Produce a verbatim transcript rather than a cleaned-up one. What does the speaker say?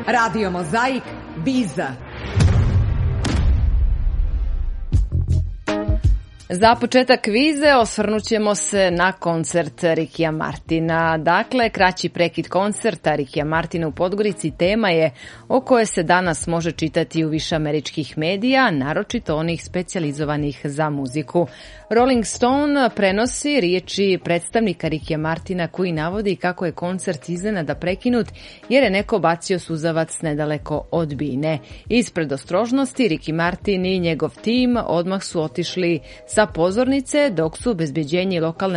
Radio Mozaik, Biza. Za početak kvize osvrnut ćemo se na koncert Rikija Martina. Dakle, kraći prekid koncerta Rikija Martina u Podgorici tema je o kojoj se danas može čitati u više američkih medija, naročito onih specijalizovanih za muziku. Rolling Stone prenosi riječi predstavnika Rikija Martina koji navodi kako je koncert iznenada prekinut jer je neko bacio suzavac nedaleko od bine. Iz predostrožnosti Ricky Martin i njegov tim odmah su otišli sa pozornice dok su obezbeđenje lokalne